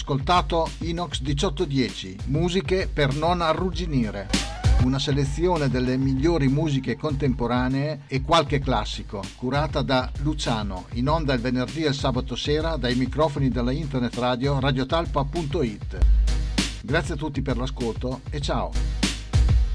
Ascoltato Inox 1810, musiche per non arrugginire. Una selezione delle migliori musiche contemporanee e qualche classico, curata da Luciano, in onda il venerdì e il sabato sera dai microfoni della internet radio radiotalpa.it. Grazie a tutti per l'ascolto e ciao!